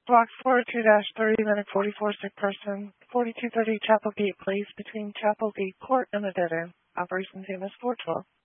Block 402-30, minute 44, sick person, 4230 Chapel Gate Place, between Chapel Gate Court and the dead end. Operations name is 412.